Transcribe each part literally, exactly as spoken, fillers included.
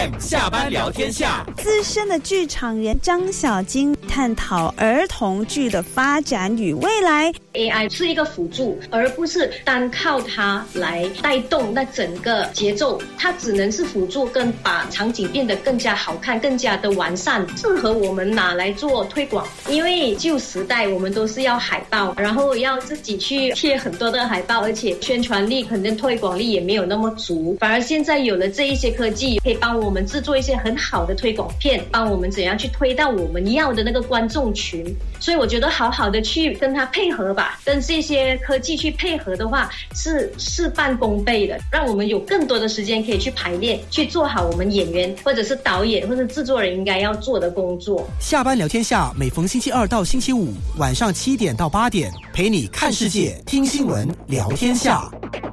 下班聊天下， 资深的剧场人张小金探讨儿童剧的发展与未来。 A I 是一个辅助，而不是单靠它来带动那整个节奏，它只能是辅助跟把场景变得更加好看，更加的完善，适合我们拿来做推广。因为旧时代我们都是要海报，然后要自己去贴很多的海报，而且宣传力可能推广力也没有那么足，反而现在有了这一些科技，可以帮我们制作一些很好的推广片，帮我们怎样去推到我们要的那个观众群。所以我觉得好好的去跟它配合吧，跟这些科技去配合的话，是事半功倍的，让我们有更多的时间可以去排练，去做好我们演员或者是导演或者制作人应该要做的工作。 下班聊天下，每逢星期二到星期五晚上七点到八点，陪你看世界、听新闻、聊天下。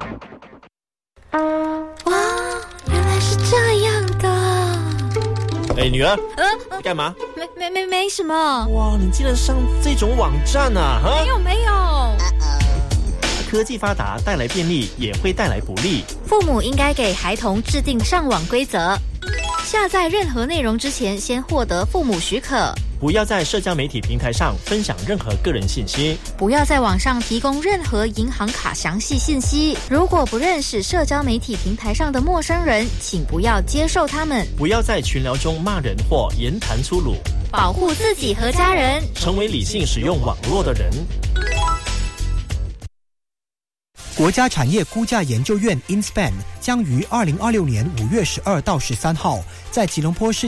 哇，原来是这样的。 哎，女儿， 呃， 你干嘛？ 没没没没什么。 哇，你竟然上这种网站啊！哈， 没有没有。 科技发达带来便利，也会带来不利。 父母应该给孩童制定上网规则。下载任何内容之前，先获得父母许可。 不要在社交媒体平台上分享任何个人信息。 不要在网上提供任何银行卡详细信息。如果不认识社交媒体平台上的陌生人，请不要接受他们。 不要在群聊中骂人或言谈粗鲁。 保护自己和家人， 成为理性使用网络的人。 国家产业估价研究院 InSpan 将于二零二六年五月十二到十三号在吉隆坡市